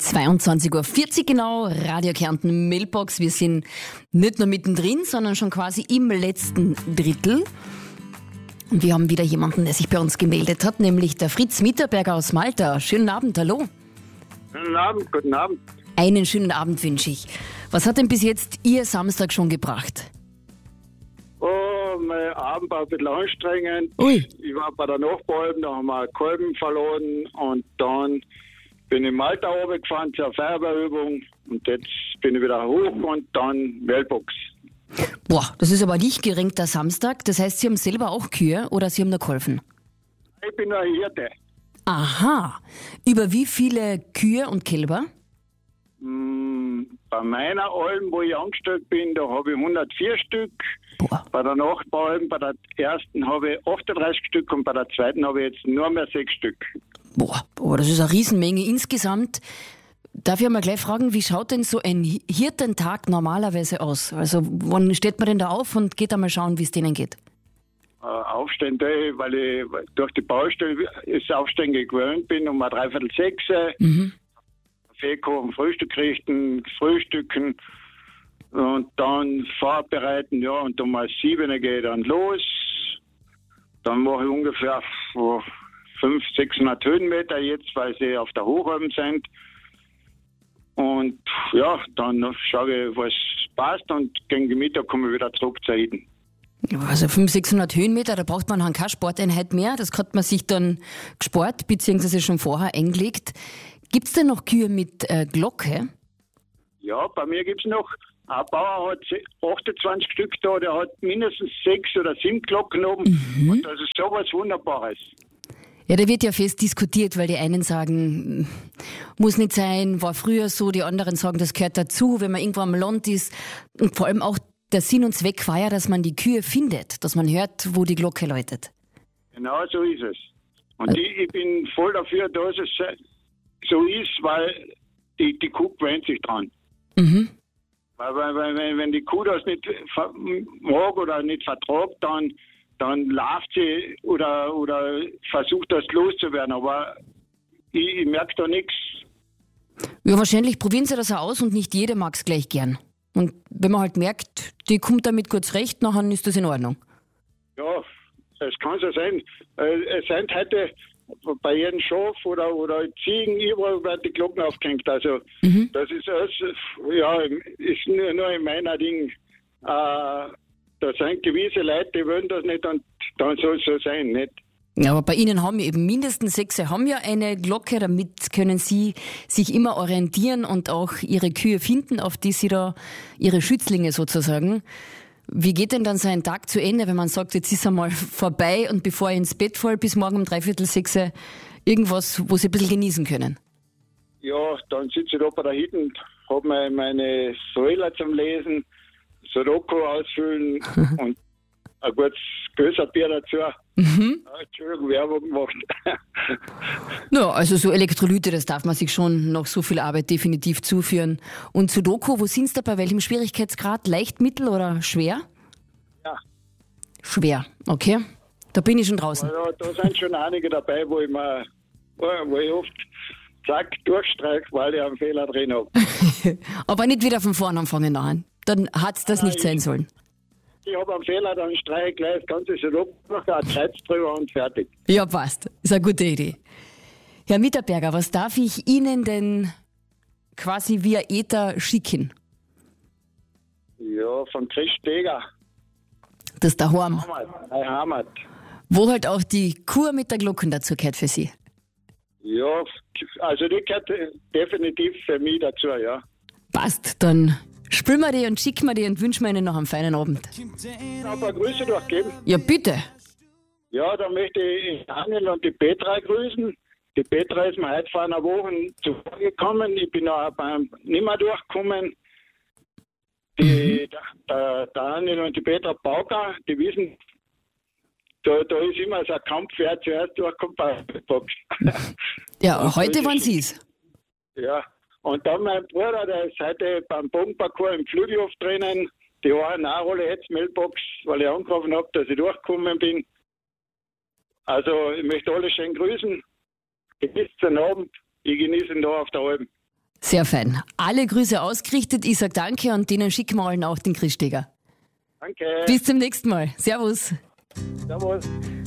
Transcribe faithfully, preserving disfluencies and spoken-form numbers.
zweiundzwanzig Uhr vierzig genau, Radio Kärnten Mailbox. Wir sind nicht nur mittendrin, sondern schon quasi im letzten Drittel. Und wir haben wieder jemanden, der sich bei uns gemeldet hat, nämlich der Fritz Mitterberger aus Malta. Schönen Abend, hallo. Guten Abend, guten Abend. Einen schönen Abend wünsche ich. Was hat denn bis jetzt Ihr Samstag schon gebracht? Oh, mein Abend war ein bisschen anstrengend. Ui. Ich war bei der Nachbarn, da haben wir einen Kolben verloren und dann bin ich in Malta runtergefahren zur Feuerwehrübung und jetzt bin ich wieder hoch und dann Mailbox. Boah, das ist aber nicht gering, der Samstag. Das heißt, Sie haben selber auch Kühe oder Sie haben nur geholfen? Ich bin ein Hirte. Aha. Über wie viele Kühe und Kälber? Mm, bei meiner Alm, wo ich angestellt bin, da habe ich hundertvier Stück. Boah. Bei der Nachbaralm, bei der ersten habe ich achtunddreißig Stück und bei der zweiten habe ich jetzt nur mehr sechs Stück. Boah, boah, das ist eine Riesenmenge insgesamt. Darf ich mal gleich fragen, wie schaut denn so ein Hirtentag normalerweise aus? Also wann steht man denn da auf und geht einmal schauen, wie es denen geht? Äh, aufstehen, weil ich durch die Baustelle ist Aufstehen gewöhnt bin, um ein Dreiviertel sechs. Mhm. Kaffee kochen, Frühstück richten, frühstücken und dann vorbereiten, ja, und um sieben gehe ich dann los. Dann mache ich ungefähr fünfhundert, sechshundert Höhenmeter jetzt, weil sie auf der Hochalm sind. Und ja, dann schaue ich, was passt und gegen Mittag komme ich wieder zurück zur Hütten. Also fünfhundert, sechshundert Höhenmeter, da braucht man dann keine Sporteinheit mehr. Das hat man sich dann gespart, beziehungsweise schon vorher eingelegt. Gibt es denn noch Kühe mit äh, Glocke? Ja, bei mir gibt es noch, ein Bauer hat achtundzwanzig Stück da, der hat mindestens sechs oder sieben Glocken oben. Mhm. Und das ist sowas Wunderbares. Ja, da wird ja fest diskutiert, weil die einen sagen, muss nicht sein, war früher so, die anderen sagen, das gehört dazu, wenn man irgendwo am Land ist. Und vor allem auch der Sinn und Zweck war ja, dass man die Kühe findet, dass man hört, wo die Glocke läutet. Genau so ist es. Und also, ich, ich bin voll dafür, dass es so ist, weil die, die Kuh gewöhnt sich dran. Mhm. Weil, weil, weil wenn die Kuh das nicht mag oder nicht vertragt, dann dann läuft sie oder, oder versucht das loszuwerden, aber ich, ich merke da nichts. Ja, wahrscheinlich probieren sie das auch aus und nicht jeder mag es gleich gern. Und wenn man halt merkt, die kommt damit gut zurecht, nachher ist das in Ordnung. Ja, es kann so sein. Es sind heute bei jedem Schaf oder, oder Ziegen überall werden die Glocken aufgehängt. Also mhm. das ist alles, ja, ist nur, nur in meiner Ding. Äh, Da sind gewisse Leute, die wollen das nicht und dann soll es so sein, nicht? Ja, aber bei Ihnen haben eben mindestens sechs, haben ja eine Glocke, damit können Sie sich immer orientieren und auch Ihre Kühe finden, auf die Sie da, Ihre Schützlinge sozusagen. Wie geht denn dann so ein Tag zu Ende, wenn man sagt, jetzt ist einmal vorbei und bevor ich ins Bett falle, bis morgen um dreiviertel sechs, irgendwas, wo Sie ein bisschen genießen können? Ja, dann sitze ich da bei der Hütte, habe meine Säule zum Lesen, Sudoku ausfüllen und ein gutes Gösserbier dazu. Mhm. Ja, Entschuldigung, Werbung gemacht. Ja, also so Elektrolyte, das darf man sich schon nach so viel Arbeit definitiv zuführen. Und Sudoku, wo sind Sie da, bei welchem Schwierigkeitsgrad? Leicht, mittel oder schwer? Ja. Schwer, okay. Da bin ich schon draußen. Ja, da sind schon einige dabei, wo ich mir, wo ich oft zack, durchstreiche, weil ich einen Fehler drin habe. Aber nicht wieder von vorne anfangen an. Dann hat es das Nein, nicht sein sollen. Ich habe einen Fehler, dann streiche ich gleich das Ganze schon ab, noch ein Kreuz drüber und fertig. Ja, passt. Ist eine gute Idee. Herr Mitterberger, was darf ich Ihnen denn quasi via Ether schicken? Ja, von Chris Steger. Das ist daheim. Heimat. Heimat. Wo halt auch die Kur mit der Glocken dazu gehört für Sie. Ja, also die gehört definitiv für mich dazu, ja. Passt, dann spülen wir die und schicken wir die und wünschen wir Ihnen noch einen feinen Abend. Noch ein paar Grüße durchgeben. Ja, bitte. Ja, dann möchte ich Daniel und die Petra grüßen. Die Petra ist mir heute vor einer Woche zugekommen. Ich bin auch beim nicht mehr durchgekommen. Die, mhm. der, der Daniel und die Petra Pauker, die wissen, da, da ist immer so ein Kampf, wer zuerst durchkommt bei der Box. Ja, heute waren Sie es. Ja, und dann mein Bruder, der ist heute beim Bogenparcours im Flügelhof drinnen. Die eine Nachrolle jetzt Mailbox, weil ich angerufen habe, dass ich durchgekommen bin. Also, ich möchte alle schön grüßen. Genießt den Abend. Ich genieße ihn da auf der Alm. Sehr fein. Alle Grüße ausgerichtet. Ich sage danke und denen schicken wir allen auch den Christsteger. Danke. Bis zum nächsten Mal. Servus. Servus.